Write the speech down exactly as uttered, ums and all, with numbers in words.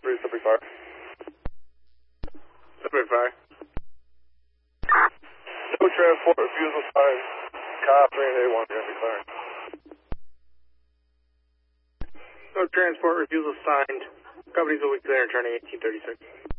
three, Subway Fire. Subway Fire. No transport refusal sign. Copy and A one, you're declaring. No transport refusal signed. Companies will be clear, turning eighteen thirty-six.